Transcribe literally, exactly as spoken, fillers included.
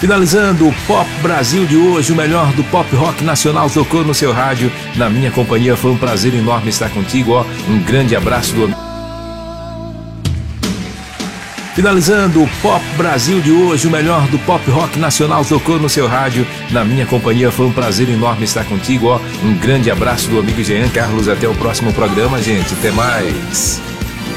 Finalizando o Pop Brasil de hoje, o melhor do pop rock nacional tocou no seu rádio. Na minha companhia foi um prazer enorme estar contigo, ó. Um grande abraço do... Finalizando o Pop Brasil de hoje, o melhor do pop rock nacional tocou no seu rádio. Na minha companhia foi um prazer enorme estar contigo, ó. Um grande abraço do amigo Jean Carlos. Até o próximo programa, gente. Até mais.